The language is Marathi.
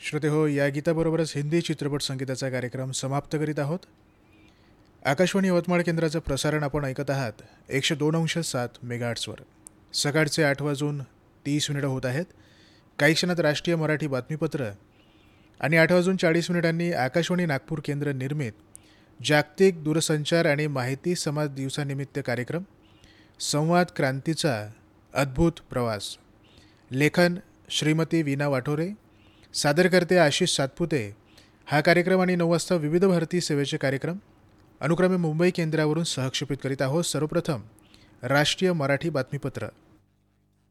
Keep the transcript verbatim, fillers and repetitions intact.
श्रोते हो, या गीताबरोबरच हिंदी चित्रपट संगीताचा कार्यक्रम समाप्त करीत आहोत. आकाशवाणी यवतमाळ केंद्राचं प्रसारण आपण ऐकत आहात एकशे दोन अंश सात मेगाहर्ट्सवर. सकाळचे आठ वाजून तीस मिनिटं होत आहेत. काही क्षणात राष्ट्रीय मराठी बातमीपत्र आणि आठ वाजून चाळीस मिनिटांनी आकाशवाणी नागपूर केंद्र निर्मित जागतिक दूरसंचार आणि माहिती समाज दिवसानिमित्त कार्यक्रम संवाद क्रांतीचा अद्भुत प्रवास. लेखन श्रीमती वीणा वाठोरे, सादरकर्ते आशिष सातपुते. हा कार्यक्रम आणि नऊ वाजता विविध भारती सेवेचे कार्यक्रम अनुक्रमे मुंबई केंद्रावरून सहक्षेपित करीत आहोत. सर्वप्रथम राष्ट्रीय मराठी बातमीपत्र.